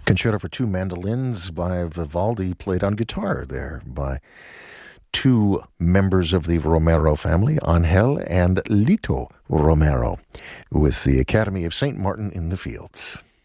Concerto for two mandolins by Vivaldi, played on guitar there by two members of the Romero family, Angel and Lito Romero, with the Academy of St. Martin in the Fields.